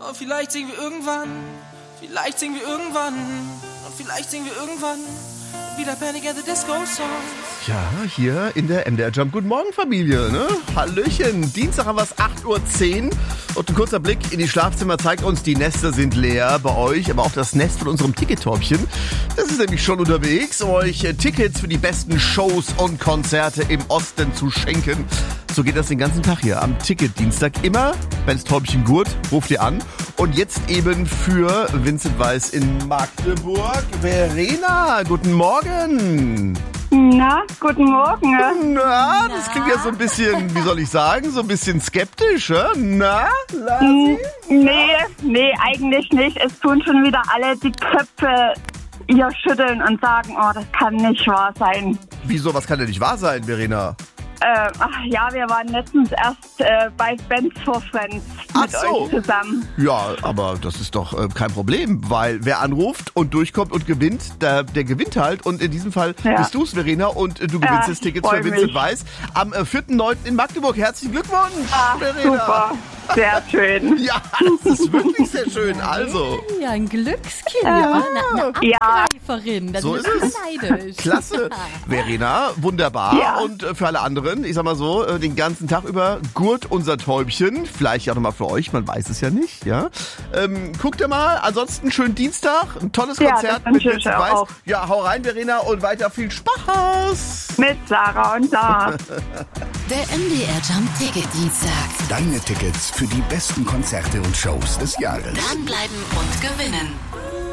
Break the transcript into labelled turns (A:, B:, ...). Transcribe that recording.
A: Oh, vielleicht singen wir irgendwann wieder Panic at the Disco Song.
B: Ja, hier in der MDR Jump. Guten Morgen, Familie, ne? Hallöchen. Dienstag haben wir es 8:10 Uhr. Und ein kurzer Blick in die Schlafzimmer zeigt uns, die Nester sind leer bei euch, aber auch das Nest von unserem Tickettorpchen. Das ist nämlich schon unterwegs, um euch Tickets für die besten Shows und Konzerte im Osten zu schenken. So geht das den ganzen Tag hier am Ticketdienstag. Immer, wenn es Täubchen gurt, ruft ihr an. Und jetzt eben für Vincent Weiss in Magdeburg. Verena, guten Morgen.
C: Na, guten Morgen.
B: Na, das klingt ja so ein bisschen, wie soll ich sagen, so ein bisschen skeptisch, hä? Na, Lasi?
C: Nee, eigentlich nicht. Es tun schon wieder alle die Köpfe hier schütteln und sagen, oh, das kann nicht wahr sein.
B: Wieso, was kann denn nicht wahr sein, Verena?
C: Wir waren letztens erst bei Bands for Friends mit euch zusammen.
B: Ja, aber das ist doch kein Problem, weil wer anruft und durchkommt und gewinnt, der gewinnt halt. Und in diesem Fall bist du's, Verena, und du gewinnst das Ticket für Vincent Weiss am 4.9. in Magdeburg. Herzlichen Glückwunsch, Verena.
C: Super, sehr schön.
B: Ja, das ist wirklich sehr schön. Also.
D: Ja, ein Glückskind, eine Abgreiferin. Da
B: so
D: sind
B: ist
D: wir
B: es.
D: neidisch.
B: Klasse. Verena, wunderbar.
C: Ja.
B: Und für alle anderen, ich sag mal so, den ganzen Tag über gurt unser Täubchen. Vielleicht ja nochmal für euch, man weiß es ja nicht. Ja. Guckt ihr mal. Ansonsten schönen Dienstag. Ein tolles Konzert mit Vincent Weiss.
C: Auch.
B: Ja, hau rein, Verena, und weiter viel Spaß.
C: Mit Sarah und Lars.
D: Der MDR Jump Ticketdienstag.
E: Deine Tickets für die besten Konzerte und Shows des Jahres.
D: Dranbleiben und gewinnen.